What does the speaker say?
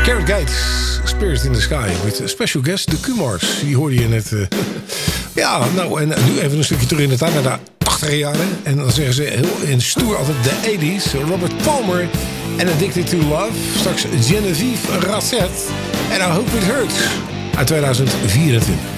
Carrot Gates, Spirit in the Sky. Met special guest, de Kumars. Die hoorde je net. Ja, nou, en nu even een stukje terug in de tijd. Naar de 80 jaren. En dan zeggen ze heel in stoer altijd de 80s. Robert Palmer en Addicted to Love. Straks Genevieve Rasset. En I Hope It Hurts. Uit 2024.